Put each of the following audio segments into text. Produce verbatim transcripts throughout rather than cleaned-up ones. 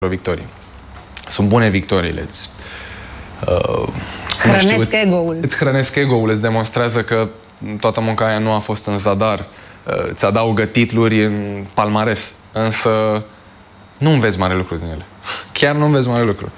victorii. Sunt bune victoriile. Îți, uh, hrănesc știu, ego-ul. Îți hrănesc ego-ul, îți demonstrează că toată munca aia nu a fost în zadar. Uh, îți adaugă titluri în palmares. Însă nu înveți mare lucru din ele. Chiar nu înveți mare lucru.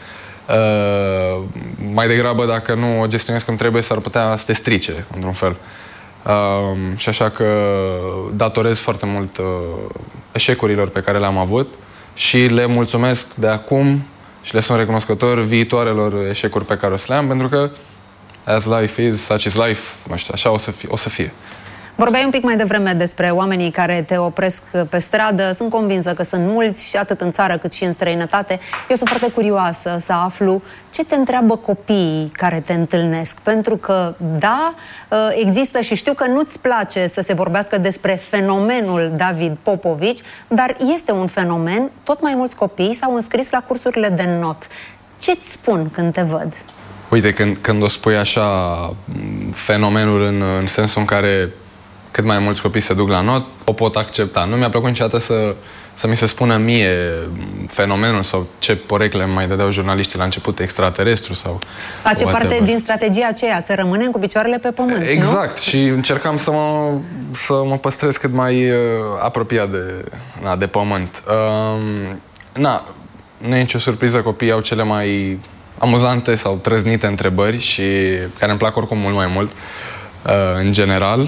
Uh, mai degrabă, dacă nu o gestionezi cum trebuie, s-ar putea să te strice, într-un fel. Uh, și așa că datorez foarte mult uh, eșecurilor pe care le-am avut și le mulțumesc de acum și le sunt recunoscător viitoarelor eșecuri pe care o să le am, pentru că as life is, such is life, nu știu, așa o să fie. O să fie. Vorbeai un pic mai devreme despre oamenii care te opresc pe stradă. Sunt convinsă că sunt mulți, și atât în țară cât și în străinătate. Eu sunt foarte curioasă să aflu ce te întreabă copiii care te întâlnesc. Pentru că, da, există și știu că nu-ți place să se vorbească despre fenomenul David Popovici, dar este un fenomen. Tot mai mulți copii s-au înscris la cursurile de not. Ce-ți spun când te văd? Uite, când, când o spui așa, fenomenul în, în sensul în care cât mai mulți copii se duc la not, o pot accepta. Nu mi-a plăcut niciodată să, să mi se spună mie fenomenul sau ce porecle mai dădeau jurnaliștii la început, extraterestru sau... Face parte din strategia aceea, să rămânem cu picioarele pe pământ, exact, nu? Și încercam să mă, să mă păstrez cât mai uh, apropiat de, na, de pământ. Uh, na, nu e nicio surpriză, copiii au cele mai amuzante sau trăznite întrebări și care îmi plac oricum mult mai mult, uh, în general.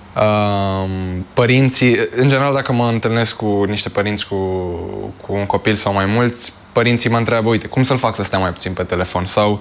Uh, părinții, în general, dacă mă întâlnesc cu niște părinți cu, cu un copil sau mai mulți, părinții mă întreabă, uite, cum să-l fac să stea mai puțin pe telefon? Sau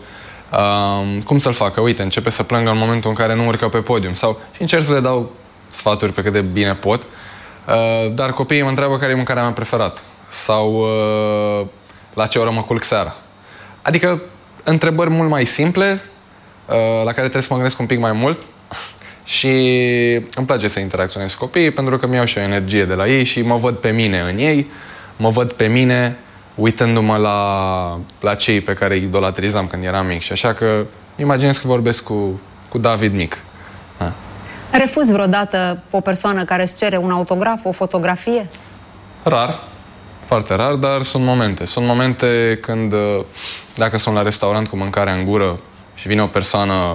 uh, cum să-l facă? Uite, începe să plângă în momentul în care nu urcă pe podium. Sau, și încerc să le dau sfaturi pe cât de bine pot, uh, dar copiii mă întreabă care e mâncarea mea preferată. Sau uh, la ce oră mă culc seara. Adică întrebări mult mai simple, uh, la care trebuie să mă gândesc un pic mai mult. Și îmi place să interacționez cu copiii, pentru că mi-au și o energie de la ei și mă văd pe mine în ei, mă văd pe mine uitându-mă la, la cei pe care îi idolatrizam când eram mic. Și așa că imaginez că vorbesc cu, cu David mic. Ha. Refuzi vreodată o persoană care îți cere un autograf, o fotografie? Rar, foarte rar, dar sunt momente. Sunt momente când, dacă sunt la restaurant cu mâncarea în gură și vine o persoană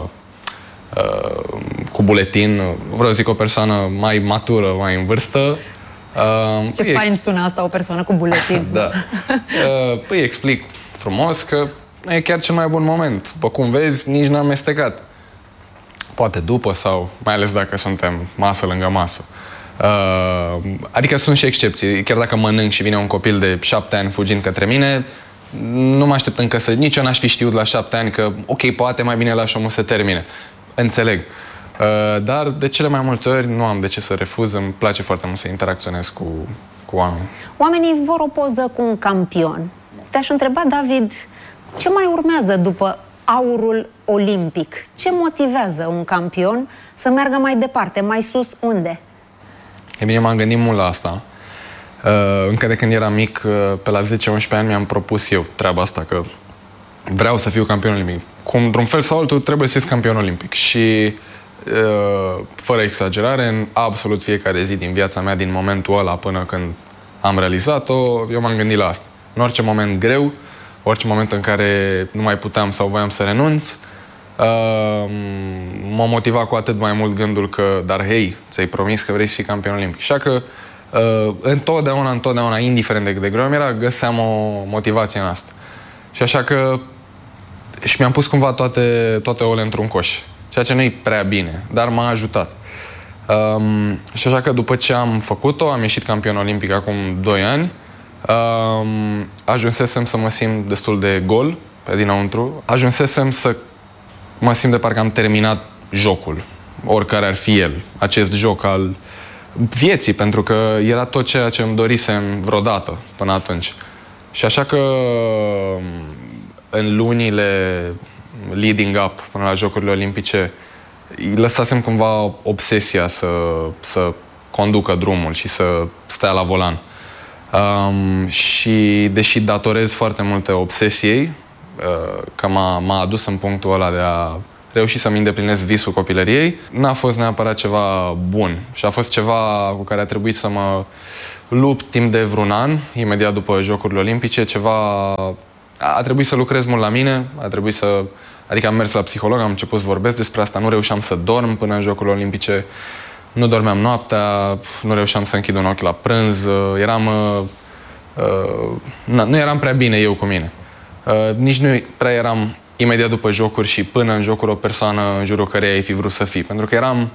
Uh, cu buletin, vreau să zic o persoană mai matură, mai în vârstă. Uh, Ce fain sună asta, o persoană cu buletin. Da. Uh, păi explic frumos că nu e chiar cel mai bun moment. După cum vezi, nici n-am amestecat. Poate după sau mai ales dacă suntem masă lângă masă. Uh, adică sunt și excepții. Chiar dacă mănânc și vine un copil de șapte ani fugind către mine, nu mă aștept încă să... Nici eu n-aș fi știut la șapte ani că, ok, poate mai bine lași omul să termine. Înțeleg. Uh, dar de cele mai multe ori nu am de ce să refuz. Îmi place foarte mult să interacționez cu, cu oameni. Oamenii vor o poză cu un campion. Te-aș întreba, David, ce mai urmează după aurul olimpic? Ce motivează un campion să meargă mai departe, mai sus, unde? E bine, m-am gândit mult la asta. Uh, încă de când eram mic, uh, pe la zece unsprezece ani, mi-am propus eu treaba asta, că vreau să fiu campion olimpic. Cum, într-un fel sau altul, trebuie să fii campion olimpic. Și, uh, fără exagerare, în absolut fiecare zi din viața mea, din momentul ăla până când am realizat-o, eu m-am gândit la asta. În orice moment greu, orice moment în care nu mai puteam sau voiam să renunț, uh, m-a motivat cu atât mai mult gândul că, dar hei, ți-ai promis că vrei să fii campion olimpic. Așa că, uh, întotdeauna, întotdeauna, indiferent de cât de greu era, găseam o motivație în asta. Și așa că și mi-am pus cumva toate, toate ouăle într-un coș. Ceea ce nu-i prea bine, dar m-a ajutat. Um, și așa că după ce am făcut-o, am ieșit campion olimpic acum doi ani, um, ajunsesem să mă simt destul de gol pe dinăuntru, ajunsesem să mă simt de parcă am terminat jocul, oricare ar fi el, acest joc al vieții, pentru că era tot ceea ce îmi dorisem vreodată până atunci. Și așa că în lunile leading up până la Jocurile Olimpice lăsasem cumva obsesia să, să conducă drumul și să stea la volan. Um, și deși datorez foarte multe obsesiei, uh, că m-a adus în punctul ăla de a reuși să-mi îndeplinesc visul copilăriei, n-a fost neapărat ceva bun și a fost ceva cu care a trebuit să mă lupt timp de vreun an, imediat după Jocurile Olimpice, ceva... A trebuit să lucrez mult la mine, a trebuit să... Adică am mers la psiholog, am început să vorbesc despre asta, nu reușeam să dorm până în Jocurile Olimpice, nu dormeam noaptea, nu reușeam să închid un ochi la prânz, eram... Uh, uh, nu eram prea bine eu cu mine. Uh, nici nu prea eram imediat după jocuri și până în jocuri o persoană în jurul căreia ai fi vrut să fii. Pentru că eram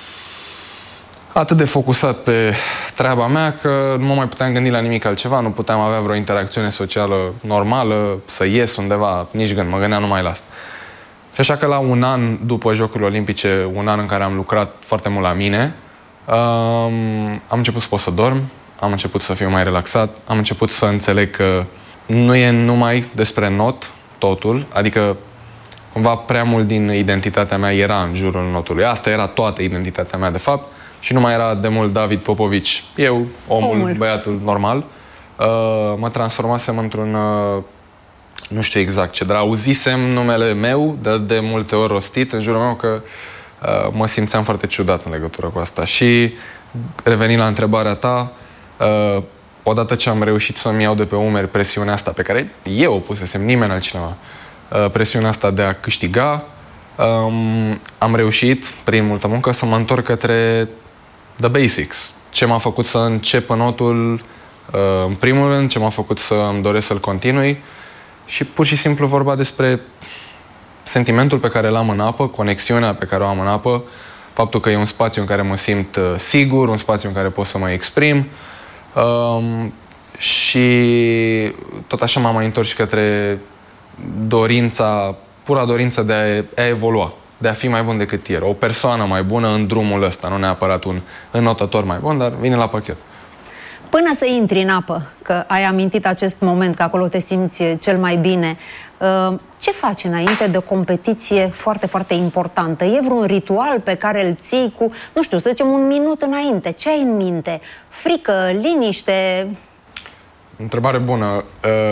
atât de focusat pe treaba mea că nu mă mai puteam gândi la nimic altceva, nu puteam avea vreo interacțiune socială normală, să ies undeva, nici gând, mă gândeam numai la asta. Și așa că la un an după Jocurile Olimpice, un an în care am lucrat foarte mult la mine, um, am început să pot să dorm, am început să fiu mai relaxat, am început să înțeleg că nu e numai despre not totul, adică cumva prea mult din identitatea mea era în jurul notului. Asta era toată identitatea mea, de fapt, și nu mai era de mult David Popovici. Eu, omul, omul. băiatul normal, uh, mă transformasem într-un, uh, nu știu exact ce, dar auzisem numele meu de, de multe ori rostit în jurul meu că uh, mă simțeam foarte ciudat în legătură cu asta. Și revenind la întrebarea ta, uh, odată ce am reușit să-mi iau de pe umeri presiunea asta pe care eu o pusesem, nimeni altcineva, uh, presiunea asta de a câștiga, um, am reușit, prin multă muncă, să mă întorc către the basics. Ce m-a făcut să încep notul, uh, în primul rând, ce m-a făcut să îmi doresc să-l continui și pur și simplu vorba despre sentimentul pe care l-am în apă, conexiunea pe care o am în apă, faptul că e un spațiu în care mă simt uh, sigur, un spațiu în care pot să mă exprim, um, și tot așa m-am mai întors și către dorința, pura dorință de a, a evolua, de a fi mai bun decât ieri. O persoană mai bună în drumul ăsta, nu neapărat un înnotător mai bun, dar vine la pachet. Până să intri în apă, că ai amintit acest moment, că acolo te simți cel mai bine, ce faci înainte de o competiție foarte, foarte importantă? E vreun ritual pe care îl ții cu, nu știu, să zicem un minut înainte? Ce ai în minte? Frică, liniște? Întrebare bună.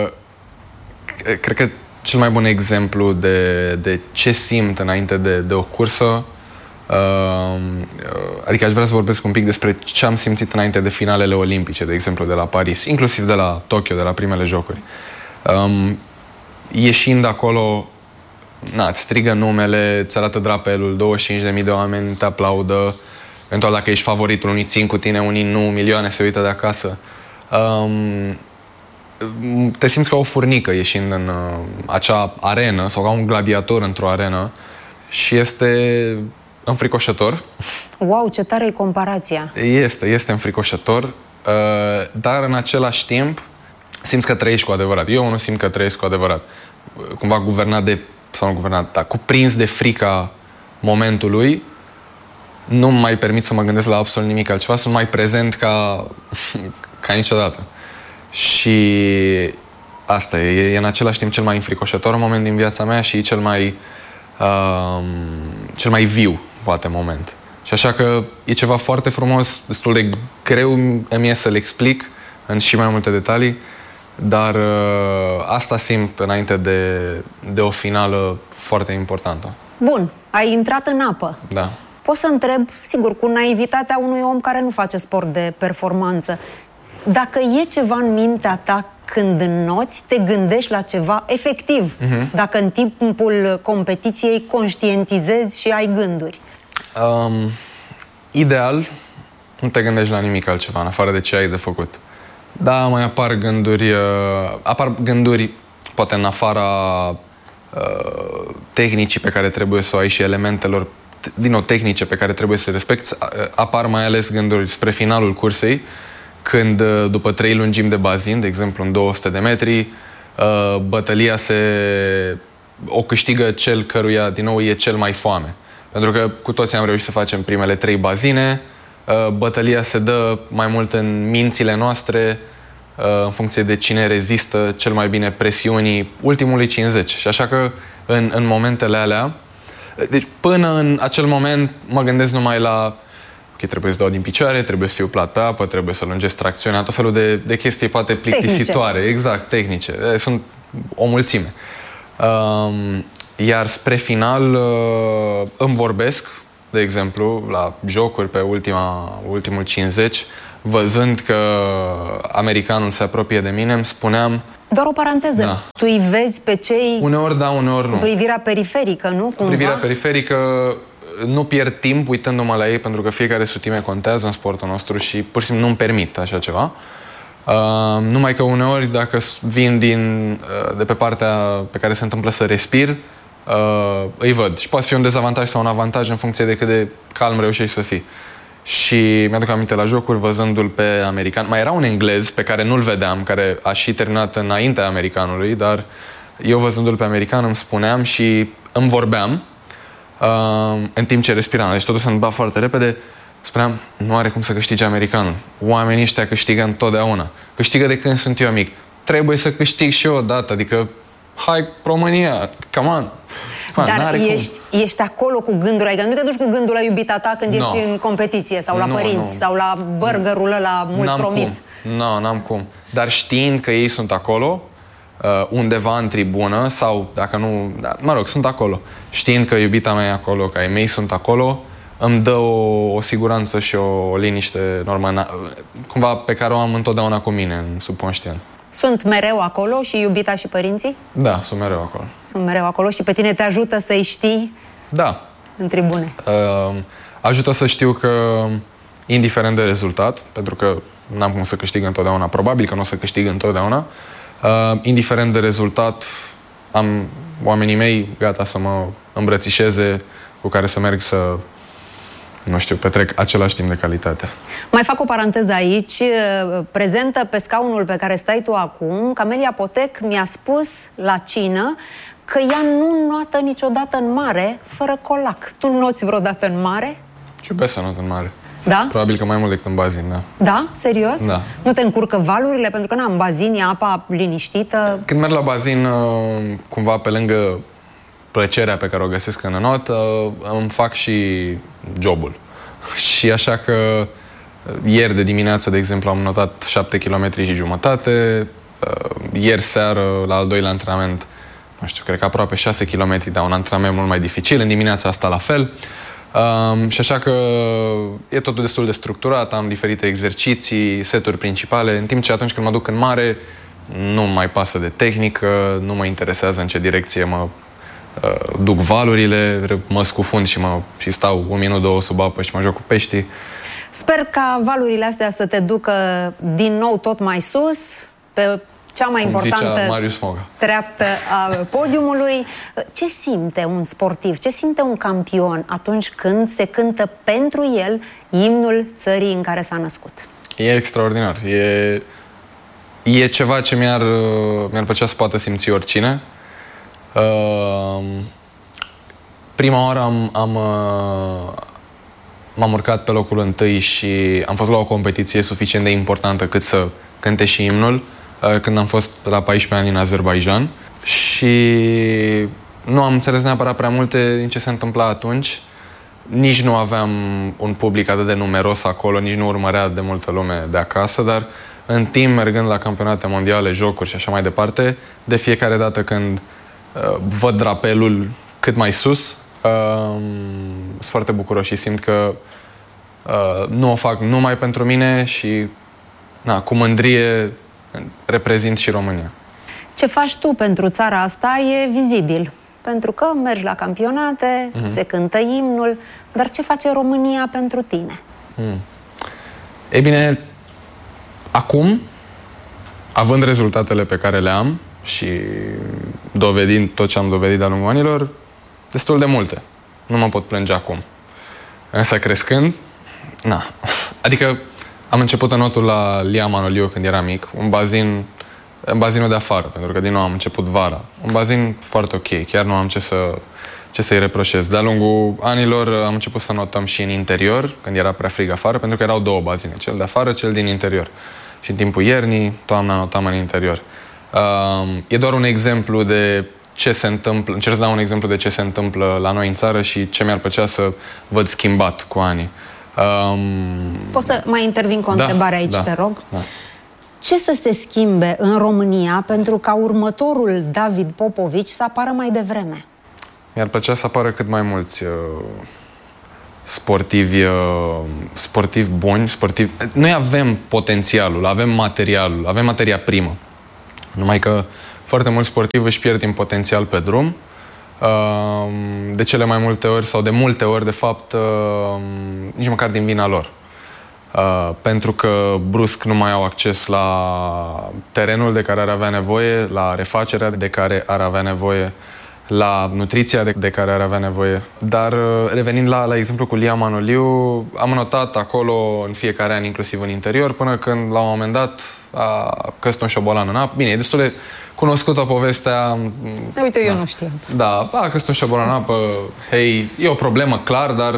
Cred că cel mai bun exemplu de, de ce simt înainte de, de o cursă, uh, adică aș vrea să vorbesc un pic despre ce am simțit înainte de finalele olimpice, de exemplu de la Paris, inclusiv de la Tokyo, de la primele jocuri. Um, ieșind acolo, na, îți strigă numele, îți arată drapelul, douăzeci și cinci de mii de oameni te aplaudă, eventual dacă ești favoritul, unii țin cu tine, unii nu, milioane se uită de acasă. Um, te simți ca o furnică ieșind în uh, acea arenă sau ca un gladiator într-o arenă și este înfricoșător. Wow, ce tare e comparația! Este, este înfricoșător, uh, dar în același timp simți că trăiești cu adevărat. Eu nu simt că trăiesc cu adevărat. Cumva guvernat de, sau nu guvernat, dar cuprins de frica momentului, nu mai permit să mă gândesc la absolut nimic altceva, sunt mai prezent ca, ca niciodată. Și asta e, e în același timp cel mai înfricoșător moment din viața mea și cel mai, um, cel mai viu, poate, moment. Și așa că e ceva foarte frumos, destul de greu îmi e să-l explic în și mai multe detalii, dar uh, asta simt înainte de, de o finală foarte importantă. Bun, ai intrat în apă. Da. Pot să întreb, sigur, cu naivitatea unui om care nu face sport de performanță, dacă e ceva în mintea ta când înnoți, te gândești la ceva efectiv, uh-huh. dacă în timpul competiției conștientizezi și ai gânduri? Um, ideal, nu te gândești la nimic altceva, în afară de ce ai de făcut. Da, mai apar gânduri, uh, apar gânduri, poate în afara uh, tehnicii pe care trebuie să o ai și elementelor, din nou, tehnice pe care trebuie să le respecti, apar mai ales gânduri spre finalul cursei, când după trei lungimi de bazin, de exemplu în două sute de metri, bătălia se o câștigă cel căruia, din nou, e cel mai foame. Pentru că cu toții am reușit să facem primele trei bazine, bătălia se dă mai mult în mințile noastre, în funcție de cine rezistă cel mai bine presiunii ultimului cincizeci. Și așa că în, în momentele alea, deci până în acel moment mă gândesc numai la ok, trebuie să dau din picioare, trebuie să fiu plat pe apă, trebuie să lungesc tracțiunea, tot felul de, de chestii poate plictisitoare, tehnice. Exact, tehnice. Sunt o mulțime. Um, iar spre final îmi vorbesc, de exemplu, la jocuri pe ultima, ultimul cincizeci, văzând că americanul se apropie de mine, îmi spuneam... Doar o paranteză. Da. Tu îi vezi pe cei... Uneori da, uneori nu. Cu privirea periferică, nu? Cumva? Privirea periferică, nu pierd timp uitându-mă la ei, pentru că fiecare sutime contează în sportul nostru și pur și simplu nu-mi permit așa ceva. Uh, numai că uneori, dacă vin din, uh, de pe partea pe care se întâmplă să respir, uh, îi văd. Și poate fi un dezavantaj sau un avantaj în funcție de cât de calm reușești să fii. Și mi-aduc aminte la jocuri, văzându-l pe american. Mai era un englez pe care nu-l vedeam, care a și terminat înaintea americanului, dar eu văzându-l pe american îmi spuneam și îmi vorbeam uh, în timp ce respiram. Deci totul se îmbia foarte repede. Spuneam, nu are cum să câștige americanul. Oamenii ăștia câștigă întotdeauna. Câștigă de când sunt eu mic. Trebuie să câștig și eu odată. Adică, hai, România, come on. Man, dar ești, ești acolo cu gândul, adică nu te duci cu gândul la iubita ta când no. ești în competiție sau la no, părinți no. sau la burgerul ăla mult promis. Nu, no, n-am cum. Dar știind că ei sunt acolo, uh, undeva în tribună sau dacă nu, da, mă rog, sunt acolo. Știind că iubita mea e acolo, că ai mei sunt acolo, îmi dă o, o siguranță și o, o liniște normală, cumva pe care o am întotdeauna cu mine în subconștient. Sunt mereu acolo și iubita și părinții? Da, sunt mereu acolo. Sunt mereu acolo și pe tine te ajută să-i știi? Da. În tribune? Uh, ajută să știu că, indiferent de rezultat, pentru că n-am cum să câștig întotdeauna, probabil că nu o să câștig întotdeauna, uh, indiferent de rezultat, am oamenii mei gata să mă îmbrățișeze, cu care să merg să... nu știu, petrec același timp de calitate. Mai fac o paranteză aici. Prezentă pe scaunul pe care stai tu acum, Camelia Potec mi-a spus la cină că ea nu noată niciodată în mare fără colac. Tu noți vreodată în mare? Iubesc să not în mare. Da? Probabil că mai mult decât în bazin, da. Da? Serios? Da. Nu te încurcă valurile? Pentru că, na, în bazin e apa liniștită. Când merg la bazin, cumva pe lângă plăcerea pe care o găsesc în not, îmi fac și jobul. Și așa că ieri de dimineață, de exemplu, am notat șapte virgulă cinci kilometri. Ieri seară, la al doilea antrenament, nu știu, cred că aproape șase kilometri, dar un antrenament mult mai dificil. În dimineața asta la fel. Um, și așa că e totul destul de structurat, am diferite exerciții, seturi principale, în timp ce atunci când mă duc în mare, nu mai pasă de tehnică, nu mă interesează în ce direcție mă uh, duc valurile, mă scufund și, mă, și stau un minut, două sub apă și mă joc cu peștii. Sper ca valurile astea să te ducă din nou tot mai sus, pe cea mai importantă treaptă a podiumului. Ce simte un sportiv, ce simte un campion atunci când se cântă pentru el imnul țării în care s-a născut? E extraordinar. E, e ceva ce mi-ar mi-ar plăcea să poată simți oricine. Uh, prima oară am, am, m-am urcat pe locul întâi și am fost la o competiție suficient de importantă cât să cânte și imnul, când am fost la paisprezece ani în Azerbaijan și nu am înțeles neapărat prea multe din ce se întâmpla atunci. Nici nu aveam un public atât de numeros acolo, nici nu urmărea de multă lume de acasă, dar în timp, mergând la campionate mondiale, jocuri și așa mai departe, de fiecare dată când uh, văd drapelul cât mai sus, uh, sunt foarte bucuros și simt că uh, nu o fac numai pentru mine și na, cu mândrie reprezint și România. Ce faci tu pentru țara asta e vizibil, pentru că mergi la campionate, mm-hmm. se cântă imnul, dar ce face România pentru tine? Mm. Ei bine, acum, având rezultatele pe care le am și dovedind tot ce am dovedit de-a lungul anilor, destul de multe. Nu mă pot plânge acum. Însă crescând, na, adică am început înotul la Lia Manoliu când eram mic, un bazin, în bazinul de afară, pentru că din nou am început vara. Un bazin foarte ok, chiar nu am ce, să, ce să-i reproșez. De-a lungul anilor am început să notăm și în interior, când era prea frig afară, pentru că erau două bazine, cel de afară, cel din interior. Și în timpul iernii, toamna notam în interior. Uh, e doar un exemplu de ce se întâmplă, încerc să dau un exemplu de ce se întâmplă la noi în țară și ce mi-ar plăcea să văd schimbat cu anii. Um... Poți să mai intervin cu o da, întrebare aici, da, te rog? Da. Ce să se schimbe în România pentru ca următorul David Popovici să apară mai devreme? Mi-ar plăcea să apară cât mai mulți uh, sportivi, sportivi buni, sportivi... Noi avem potențialul, avem materialul, avem materia primă. Numai că foarte mulți sportivi își pierd din potențial pe drum. De cele mai multe ori, sau de multe ori, de fapt, nici măcar din vina lor. Pentru că brusc nu mai au acces la terenul de care ar avea nevoie, la refacerea de care ar avea nevoie, la nutriția de, de care ar avea nevoie. Dar revenind la, la exemplu cu Lia Manoliu, am notat acolo în fiecare an, inclusiv în interior, până când la un moment dat a căzut un șobolan în apă. Bine, e destul de cunoscută povestea. Uite, eu nu știu. Da, a căzut un șobolan în apă. Hei, e o problemă, clar, dar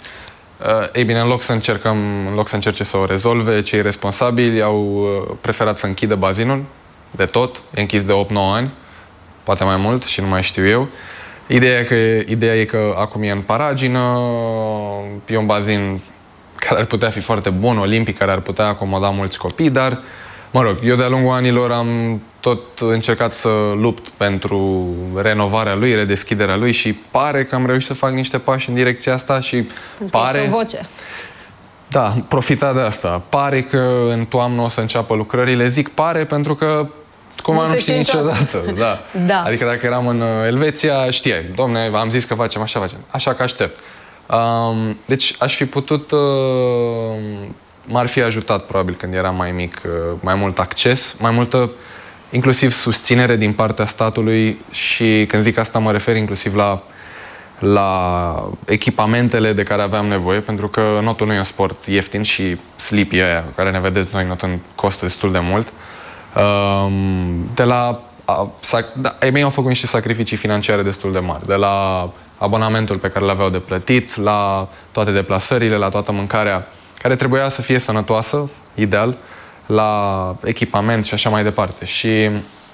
ei bine, în loc să încercăm, în loc să încerce să o rezolve, cei responsabili au preferat să închidă bazinul de tot. E închis de opt nouă ani. Poate mai mult și nu mai știu eu. Ideea e că, ideea e că acum e în paragină, e un bazin care ar putea fi foarte bun, olimpic, care ar putea acomoda mulți copii, dar, mă rog, eu de-a lungul anilor am tot încercat să lupt pentru renovarea lui, redeschiderea lui și pare că am reușit să fac niște pași în direcția asta și Îți pare... o voce. Da, profita de asta. Pare că în toamnă o să înceapă lucrările. Zic pare pentru că cum nu, nu știi niciodată. Da. Da. Adică dacă eram în Elveția, știai, domne, am zis că facem așa, facem. Așa că aștept. Um, deci aș fi putut, uh, m-ar fi ajutat probabil când eram mai mic, uh, mai mult acces, mai multă inclusiv susținere din partea statului și când zic asta mă refer inclusiv la, la echipamentele de care aveam nevoie, pentru că notul nu e un sport ieftin și slipii aia care ne vedeți noi notul costă destul de mult. De la... Da, ei mei au făcut niște sacrificii financiare destul de mari. De la abonamentul pe care l-aveau de plătit, la toate deplasările, la toată mâncarea care trebuia să fie sănătoasă, ideal, la echipament și așa mai departe. Și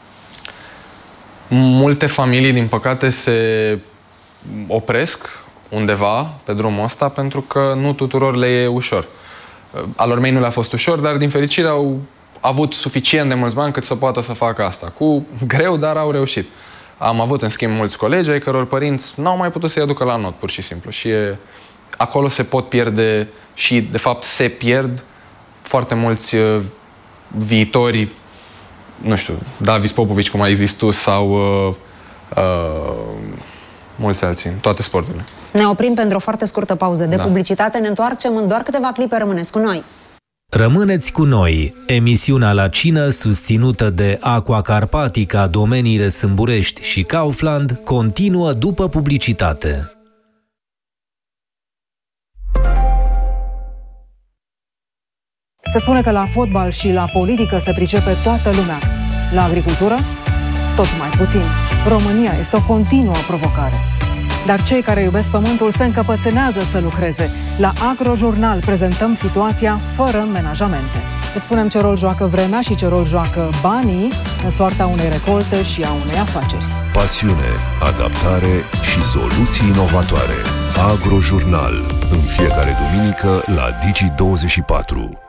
multe familii, din păcate, se opresc undeva pe drumul ăsta pentru că nu tuturor le e ușor. Alor mei nu le-a fost ușor, dar din fericire au avut suficient de mulți bani cât să poată să facă asta. Cu greu, dar au reușit. Am avut, în schimb, mulți colegi ai căror părinți n-au mai putut să-i aducă la not, pur și simplu. Și e, acolo se pot pierde și, de fapt, se pierd foarte mulți uh, viitori, nu știu, Davis Popovici, cum ai zis tu, sau uh, uh, mulți alții, în toate sporturile. Ne oprim pentru o foarte scurtă pauză de da. publicitate. Ne întoarcem în doar câteva clipe. Rămâneți cu noi! Rămâneți cu noi, emisiunea La Cină, susținută de Aqua Carpatica, domeniile Sâmburești și Kaufland, continuă după publicitate. Se spune că la fotbal și la politică se pricepe toată lumea. La agricultură, tot mai puțin. România este o continuă provocare. Dar cei care iubesc pământul se încăpățânează să lucreze. La Agrojurnal prezentăm situația fără menajamente. Îți spunem ce rol joacă vremea și ce rol joacă banii în soarta unei recolte și a unei afaceri. Pasiune, adaptare și soluții inovatoare. Agrojurnal, în fiecare duminică la Digi douăzeci și patru.